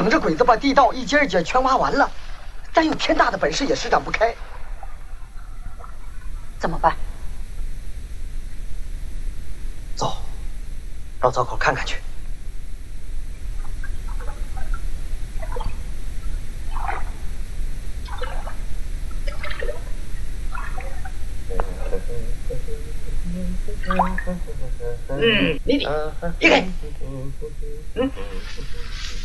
等着鬼子把地道一节一节全挖完了，咱有天大的本事也施展不开。 怎么办？ 走，到灶口看看去。 你给。